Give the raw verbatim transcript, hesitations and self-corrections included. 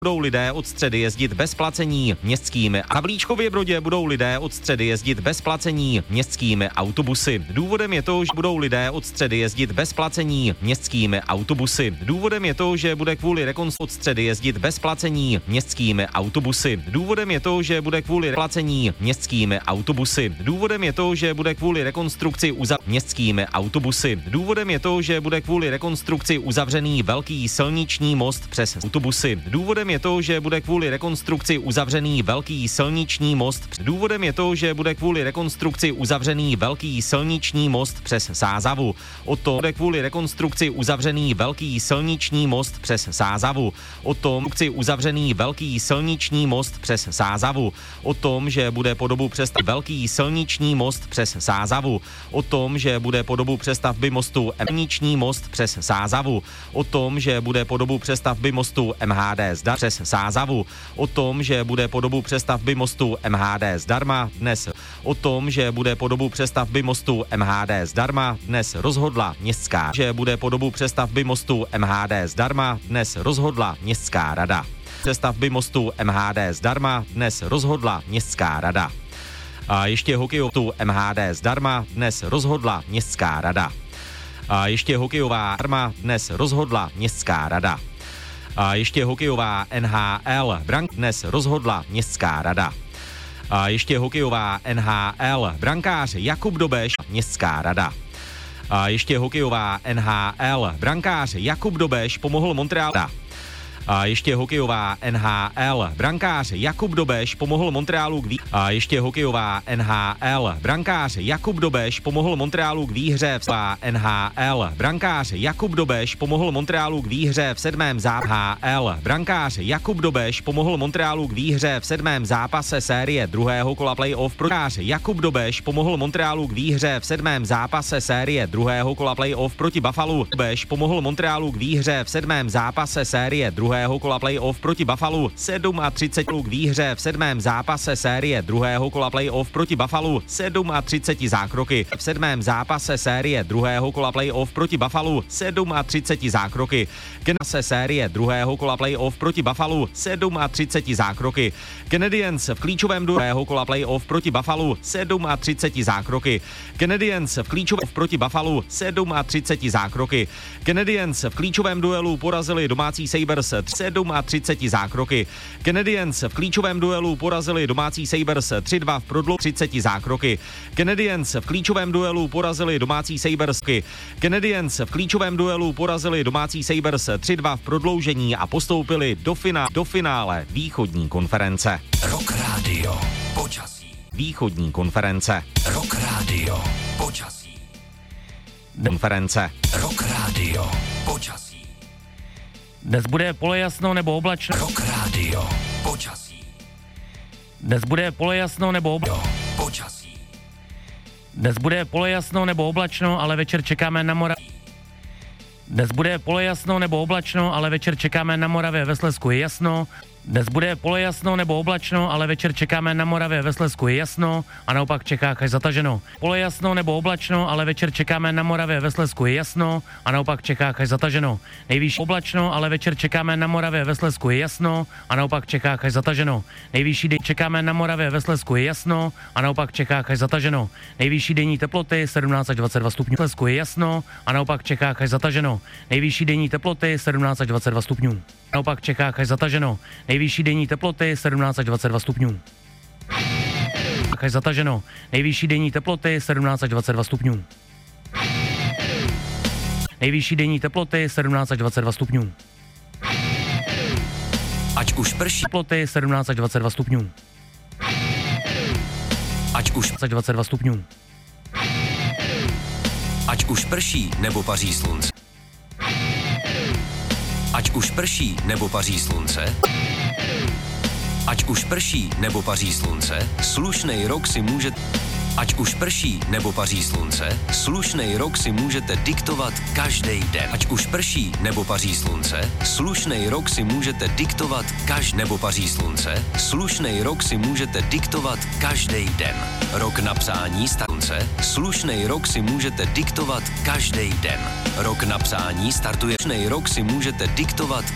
Budou lidé od středy jezdit bez placení městskými. A v Líčkově Brodě budou lidé od středy jezdit bez placení městskými autobusy. Důvodem je to, že budou lidé od středy jezdit bez placení městskými autobusy. Důvodem je to, že bude kvůli rekonstrukci od středy jezdit bez placení městskými autobusy. Důvodem je to, že bude kvůli placení městskými autobusy. Důvodem je to, že bude kvůli rekonstrukci uzav městskými autobusy. Důvodem je to, že bude kvůli rekonstrukci uzavřený velký silniční most přes autobusy. Důvodem je to, že bude kvůli rekonstrukci uzavřený velký silniční most. Důvodem je to, že bude kvůli rekonstrukci uzavřený velký silniční most přes Sázavu. O tom bude kvůli rekonstrukci uzavřený velký silniční most přes Sázavu. O tom, že uzavřený velký silniční most přes Sázavu. O tom, že bude po dobu přestavby velký silniční most přes Sázavu. O tom, že bude po dobu přestavby mostu silniční most přes Sázavu. O tom, že bude po dobu přestavby mostu M H D zdarma přes Sázavu. O tom, že bude po dobu přestavby mostu M H D zdarma dnes. O tom, že bude po dobu přestavby mostu M H D zdarma dnes rozhodla městská. Že bude po dobu přestavby mostu M H D zdarma dnes rozhodla městská rada. Přestavby mostu M H D zdarma dnes rozhodla městská rada. A ještě hokejovou M H D zdarma dnes rozhodla městská rada. A ještě hokejová arma dnes rozhodla městská rada. A ještě hokejová N H L brank dnes rozhodla městská rada. A ještě hokejová N H L brankář Jakub Dobeš městská rada. A ještě hokejová N H L brankář Jakub Dobeš pomohl Montrealu. A ještě hokejová N H L brankář Jakub Dobeš pomohl Montrealu k vý... A ještě hokejová N H L brankář Jakub Dobeš pomohl Montrealu k výhře v N H L brankář Jakub Dobeš pomohl Montrealu k výhře v sedmém zápase H L brankář Jakub Dobeš pomohl Montrealu k výhře v sedmém zápase série druhého kola playoff. Brankář Jakub Dobeš pomohl Montrealu k výhře v sedmém zápase série druhého kola playoff proti Buffalu. Dobeš pomohl Montrealu k výhře v sedmém zápase série druhého kola playoff proti Buffalu. třicet sedm k výhře v sedmém zápase série druhého kola playoff proti Buffalu. třicet sedm zákroky. V sedmém zápase série druhého kola playoff proti Buffalu. třicet sedm zákroky. Kenase série druhého kola playoff proti Buffalu. třicet sedm zákroky. Canadiens v klíčovém druhého kola playoff proti Buffalu. třicet sedm zákroky. Canadiens v klíčovém proti Buffalu. třicet sedm zákroky. Canadiens v klíčovém duelu porazili domácí Sabres třicet sedm zákroky. Canadiens v klíčovém duelu porazili domácí Sabres tři dva v prodloužení třicet zákroky. Canadiens v klíčovém duelu porazili domácí Sabres. Canadiens v klíčovém duelu porazili domácí Sabres tři dva v prodloužení a postoupili do, finá- do finále východní konference. Rock Radio. Počasí. Východní konference. Rock Radio. Počasí. Konference. Rock Radio. Počasí. Dnes bude polojasno nebo oblačno. Rock Radio. Počasí. Dnes bude polojasno nebo oblačno. Počasí. Dnes bude polojasno nebo oblačno, ale večer čekáme na Moravě. Dnes bude polojasno nebo oblačno, ale večer čekáme na Moravě, ve Slezsku je jasno. Dnes bude polojasno nebo oblačno, ale večer čekáme na Moravě, ve Slezsku je jasno a naopak v Čechách až zataženo. Polojasno nebo oblačno, ale večer čekáme na Moravě, ve Slezsku je jasno a naopak v Čechách až zataženo. Nejvyšší oblačno, ale večer čekáme na Moravě, ve Slezsku je jasno a naopak v Čechách až zataženo. Nejvyšší den čekáme na Moravě, ve Slezsku je jasno a naopak v Čechách až zataženo. Nejvyšší denní teploty sedmnáct až dvacet dva stupňů. V Slezsku je jasno a naopak v Čechách až zataženo. Nejvyšší denní teploty sedmnáct až dvacet dva stupňů. Naopak v Čechách až zataženo. Nejvyšší denní teploty sedmnáct až dvacet dva stupňů. Až zataženo. Nejvyšší denní teploty sedmnáct až dvacet dva stupňů. Nejvyšší denní teploty sedmnáct až dvacet dva stupňů. Ať už prší. Teploty sedmnáct až dvacet dva stupňů. Ať už dvacet dva stupňů. Ať už prší nebo paří slunce. Ať už prší nebo paří slunce. Ať už prší nebo paří slunce, slušnej rok si můžete... Ať už prší nebo paří slunce, slušnej rok si můžete diktovat každý den. Ať už prší nebo paří slunce, slušnej rok si můžete diktovat každý nebo paří slunce, slušnej rok si můžete diktovat každý den. Rok na psání slunce, slušnej rok si můžete diktovat každý den. Rok na psání startuje. Slušnej rok si můžete diktovat